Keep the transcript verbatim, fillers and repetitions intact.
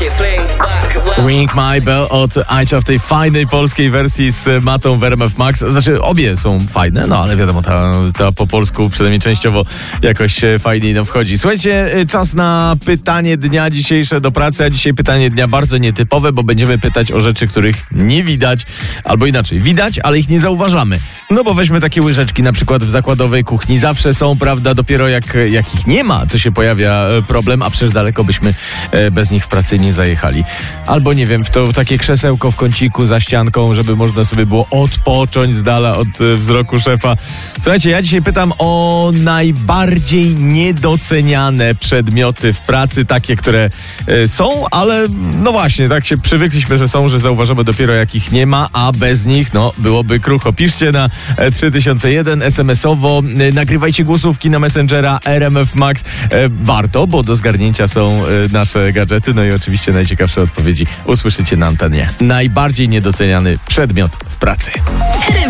Ring My Bell od Acia w tej fajnej polskiej wersji z Matą w R M F Max. Znaczy obie są fajne, no ale wiadomo, ta, ta po polsku przynajmniej częściowo jakoś fajniej nam wchodzi. Słuchajcie, czas na pytanie dnia dzisiejsze do pracy, a dzisiaj pytanie dnia bardzo nietypowe, bo będziemy pytać o rzeczy, których nie widać, albo inaczej, widać, ale ich nie zauważamy. No bo weźmy takie łyżeczki, na przykład w zakładowej kuchni zawsze są, prawda, dopiero jak, jak ich nie ma, to się pojawia problem, a przecież daleko byśmy bez nich w pracy nie zajechali. Albo nie wiem, w to takie krzesełko w kąciku za ścianką, żeby można sobie było odpocząć z dala od wzroku szefa. Słuchajcie, ja dzisiaj pytam o najbardziej niedoceniane przedmioty w pracy, takie, które y, są, ale no właśnie, tak się przywykliśmy, że są, że zauważamy dopiero jak ich nie ma, a bez nich, no, byłoby krucho. Piszcie na trzy tysiące jeden es em esowo, y, nagrywajcie głosówki na Messengera R M F Max. Y, warto, bo do zgarnięcia są y, nasze gadżety, no i oczywiście najciekawsze odpowiedzi usłyszycie na antenie. Najbardziej niedoceniany przedmiot w pracy.